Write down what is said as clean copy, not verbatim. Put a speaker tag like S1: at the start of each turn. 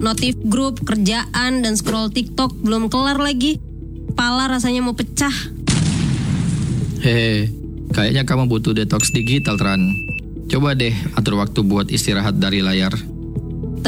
S1: notif grup, kerjaan, dan scroll TikTok belum kelar lagi. Kepala rasanya mau pecah.
S2: Hehe, kayaknya kamu butuh detox digital, Tran. Coba deh atur waktu buat istirahat dari layar.